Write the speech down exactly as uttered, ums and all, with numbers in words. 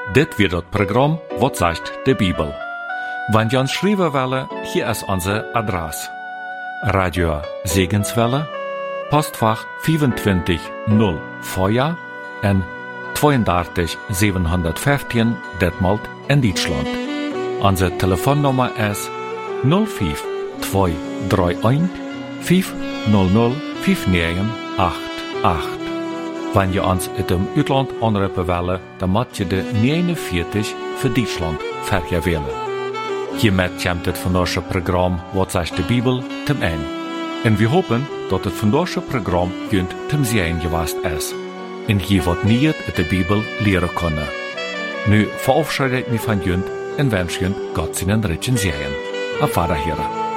Dit wird das Programm Wat sagt de Bibel? Wenn ihr uns schreiben wollen, hier ist unsere Adresse. Radio Segenswelle, Postfach vierundzwanzig null Feuer en drieëndertig zevenhonderdvijftien Detmold in Deutschland. Unsere Telefonnummer ist null fünf zwei drei eins fünf null null fünf neun acht acht. Wenn ihr uns in dem Utland anrufen wollt, dann müsst ihr de negenenveertig für Deutschland vergewählen. Hiermit kommt das vandaagse Programm Wat sagt de Bibel zum Ende. Und wir hoffen, dass das vandaagse Programm junt zum Sehen gewesen ist. Und je wat nieuw in de Bibel leren können. Nu verabschiede ich mich von junt und wünsche junt Gott seinen Ritchen Sehen. Auf Wiederhören.